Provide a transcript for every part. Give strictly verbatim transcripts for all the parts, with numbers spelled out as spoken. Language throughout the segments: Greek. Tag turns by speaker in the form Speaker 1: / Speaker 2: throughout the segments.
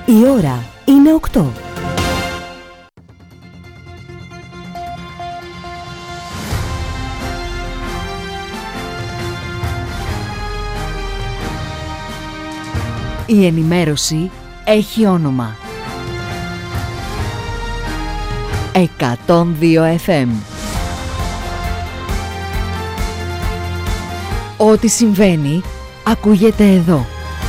Speaker 1: Η ώρα είναι οκτώ. Η ενημέρωση έχει όνομα. εκατόν δύο εφ εμ. Ό,τι συμβαίνει ακούγεται εδώ.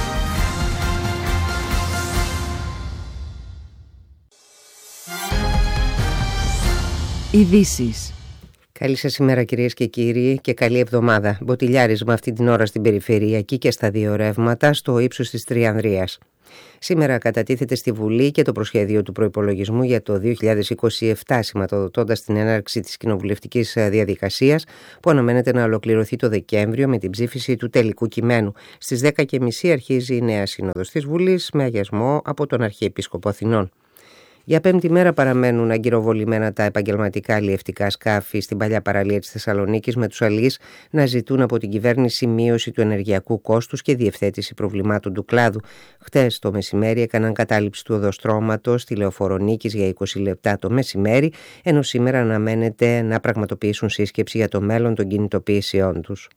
Speaker 1: Ειδήσεις.
Speaker 2: Καλή σας ημέρα κυρίες και κύριοι και καλή εβδομάδα. Μποτιλιάρισμα αυτή την ώρα στην περιφερειακή και στα δύο ρεύματα στο ύψος της Τριανδρίας. Σήμερα κατατίθεται στη Βουλή και το προσχέδιο του προϋπολογισμού για το δύο χιλιάδες είκοσι επτά, σηματοδοτώντας την έναρξη της κοινοβουλευτικής διαδικασίας που αναμένεται να ολοκληρωθεί το Δεκέμβριο με την ψήφιση του τελικού κειμένου. Στις δέκα και μισή αρχίζει η νέα σύνοδος της Βουλής με αγιασμό από τον Αρχιεπίσκοπο Αθηνών. Για πέμπτη μέρα παραμένουν αγκυροβολημένα τα επαγγελματικά αλλιευτικά σκάφη στην παλιά παραλία της Θεσσαλονίκης, με τους αλλιείς να ζητούν από την κυβέρνηση μείωση του ενεργειακού κόστους και διευθέτηση προβλημάτων του κλάδου. Χτες το μεσημέρι έκαναν κατάληψη του οδοστρώματος στη Λεωφόρο Νίκης για είκοσι λεπτά το μεσημέρι, ενώ σήμερα αναμένεται να πραγματοποιήσουν σύσκεψη για το μέλλον των κινητοποιήσεών τους.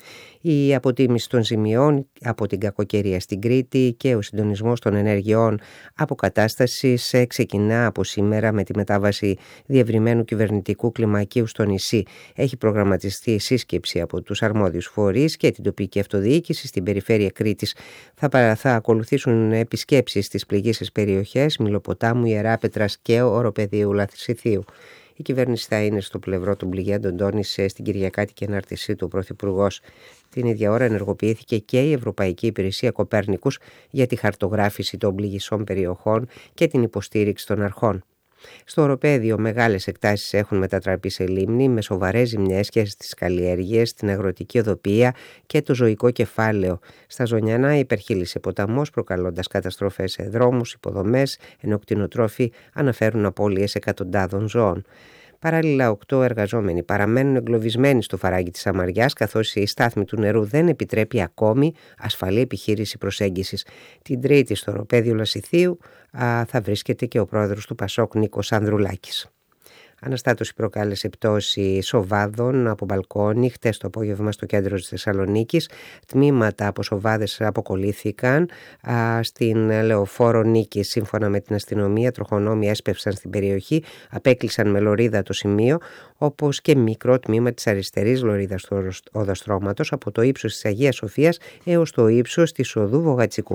Speaker 2: Η αποτίμηση των ζημιών από την κακοκαιρία στην Κρήτη και ο συντονισμός των ενεργειών αποκατάστασης ξεκινά από σήμερα με τη μετάβαση διευρυμένου κυβερνητικού κλιμακίου στο νησί. Έχει προγραμματιστεί σύσκεψη από τους αρμόδιους φορείς και την τοπική αυτοδιοίκηση στην περιφέρεια Κρήτης. Θα, θα ακολουθήσουν επισκέψεις στις πληγήσεις περιοχές Μυλοποτάμου, Ιεράπετρας και Οροπεδίου Λαθησιθίου. Η κυβέρνηση θα είναι στο πλευρό των πληγέντων, τόνισε στην Κυριακάτικη ανάρτησή του ο Πρωθυπουργός. Την ίδια ώρα ενεργοποιήθηκε και η Ευρωπαϊκή Υπηρεσία Κοπέρνικους για τη χαρτογράφηση των πληγισσών περιοχών και την υποστήριξη των αρχών. Στο Οροπέδιο μεγάλες εκτάσεις έχουν μετατραπεί σε λίμνη με σοβαρές ζημιές και στις καλλιέργειες, την αγροτική οδοποιία και το ζωικό κεφάλαιο. Στα Ζωνιανά υπερχείλησε ποταμός προκαλώντας καταστροφές σε δρόμους, υποδομές, ενώ κτηνοτρόφοι αναφέρουν απώλειες εκατοντάδων ζώων. Παράλληλα, οκτώ εργαζόμενοι παραμένουν εγκλωβισμένοι στο φαράγγι της Αμαριάς, καθώς η στάθμη του νερού δεν επιτρέπει ακόμη ασφαλή επιχείρηση προσέγγισης. Την Τρίτη, στο Οροπέδιο Λασιθίου, θα βρίσκεται και ο πρόεδρος του Πασόκ, Νίκος Ανδρουλάκης. Αναστάτωση προκάλεσε πτώση σοβάδων από μπαλκόνι χτες το απόγευμα στο κέντρο της Θεσσαλονίκης. Τμήματα από σοβάδες αποκολλήθηκαν α, στην Λεωφόρο Νίκης. Σύμφωνα με την αστυνομία, τροχονόμοι έσπευσαν στην περιοχή, απέκλεισαν με λωρίδα το σημείο, όπως και μικρό τμήμα της αριστερής λωρίδας του οδοστρώματος από το ύψος της Αγίας Σοφίας έως το ύψος της οδού Βογατσικού.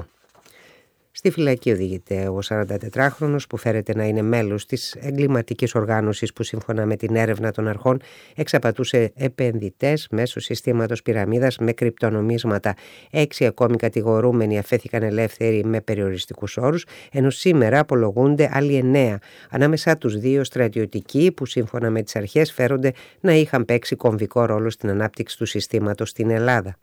Speaker 2: Στη φυλακή οδηγείται ο σαραντατετράχρονος που φέρεται να είναι μέλος της εγκληματικής οργάνωσης που σύμφωνα με την έρευνα των αρχών εξαπατούσε επενδυτές μέσω συστήματος πυραμίδας με κρυπτονομίσματα. Έξι ακόμη κατηγορούμενοι αφέθηκαν ελεύθεροι με περιοριστικούς όρους, ενώ σήμερα απολογούνται άλλοι εννέα. Ανάμεσά τους δύο στρατιωτικοί που σύμφωνα με τις αρχές φέρονται να είχαν παίξει κομβικό ρόλο στην ανάπτυξη του συστήματος στην Ελλάδα.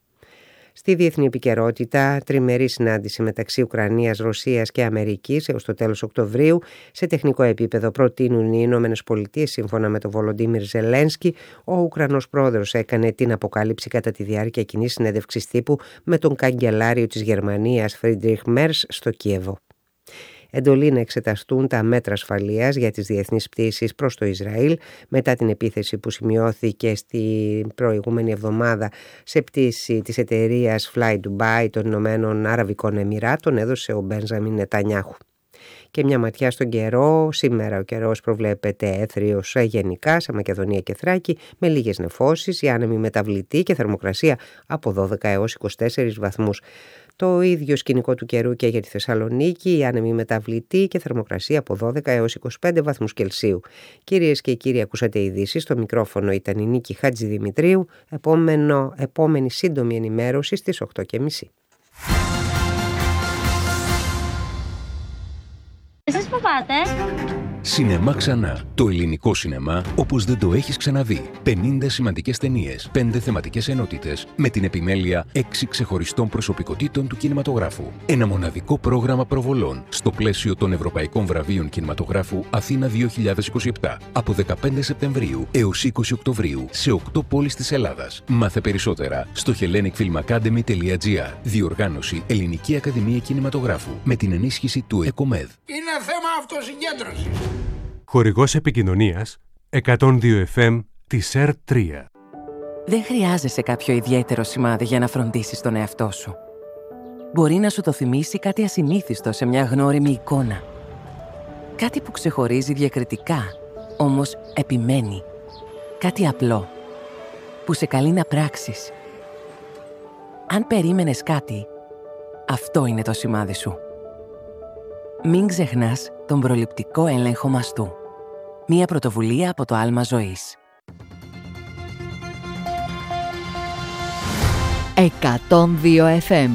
Speaker 2: Στη διεθνή επικαιρότητα, τριμερή συνάντηση μεταξύ Ουκρανίας, Ρωσίας και Αμερικής έως το τέλος Οκτωβρίου. Σε τεχνικό επίπεδο προτείνουν οι Ηνωμένες Πολιτείες, σύμφωνα με τον Βολοντίμιρ Ζελένσκι. Ο Ουκρανός πρόεδρος έκανε την αποκάλυψη κατά τη διάρκεια κοινής συνέντευξης τύπου με τον καγκελάριο της Γερμανίας, Φρίντριχ Μέρς, στο Κίεβο. Εντολή να εξεταστούν τα μέτρα ασφαλείας για τις διεθνείς πτήσεις προς το Ισραήλ μετά την επίθεση που σημειώθηκε στην προηγούμενη εβδομάδα σε πτήση της εταιρείας Fly Dubai των Ηνωμένων Αραβικών Εμιράτων, έδωσε ο Μπένζαμιν Νετανιάχου. Και μια ματιά στον καιρό. Σήμερα ο καιρός προβλέπεται έθριος γενικά σε Μακεδονία και Θράκη με λίγες νεφώσεις, η άνεμη μεταβλητή και θερμοκρασία από δώδεκα έως είκοσι τέσσερις βαθμούς. Το ίδιο σκηνικό του καιρού και για τη Θεσσαλονίκη, η άνεμη μεταβλητή και θερμοκρασία από δώδεκα έως είκοσι πέντε βαθμούς Κελσίου. Κυρίες και κύριοι, ακούσατε ειδήσεις. Στο μικρόφωνο ήταν η Νίκη Χατζηδημητρίου. Επόμενο, επόμενη σύντομη ενημέρωση στις οκτώ και μισή.
Speaker 3: Εσείς που πάτε? Σινεμά ξανά. Το ελληνικό σινεμά όπως δεν το έχεις ξαναδεί. πενήντα σημαντικές ταινίες, πέντε θεματικές ενότητες, με την επιμέλεια έξι ξεχωριστών προσωπικότητων του κινηματογράφου. Ένα μοναδικό πρόγραμμα προβολών στο πλαίσιο των Ευρωπαϊκών Βραβείων Κινηματογράφου Αθήνα δύο χιλιάδες είκοσι επτά από δεκαπέντε Σεπτεμβρίου έως είκοσι Οκτωβρίου σε οκτώ πόλεις της Ελλάδας. Μάθε περισσότερα στο hellenic film academy τελεία gr. Διοργάνωση Ελληνική Ακαδημία Κινηματογράφου με την ενίσχυση του ΕΚΟΜΕΔ.
Speaker 4: Είναι θέμα αυτοσυγκέντρωσης.
Speaker 5: Χορηγός επικοινωνίας εκατόν δύο εφ εμ της ΕΡ τρία.
Speaker 6: Δεν χρειάζεσαι κάποιο ιδιαίτερο σημάδι για να φροντίσεις τον εαυτό σου. Μπορεί να σου το θυμίσει κάτι ασυνήθιστο σε μια γνώριμη εικόνα. Κάτι που ξεχωρίζει διακριτικά, όμως επιμένει. Κάτι απλό, που σε καλεί να πράξεις. Αν περίμενες κάτι, αυτό είναι το σημάδι σου. Μην ξεχνάς τον προληπτικό έλεγχο μαστού. Μία πρωτοβουλία από το Άλμα Ζωής.
Speaker 1: εκατόν δύο εφ εμ.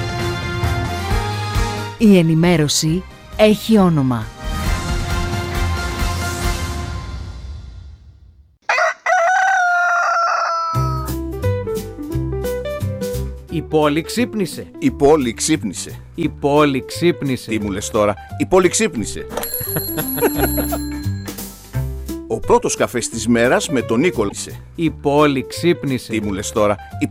Speaker 1: Η ενημέρωση έχει όνομα.
Speaker 7: Η πόλη ξύπνησε.
Speaker 8: Η πόλη ξύπνησε.
Speaker 7: Η πόλη ξύπνησε.
Speaker 8: Τι μου λες τώρα, η πόλη ξύπνησε. Ο πρώτος καφές της μέρας με τον Νίκολα.
Speaker 7: Η πόλη ξύπνησε.
Speaker 8: Τι μου λες τώρα, η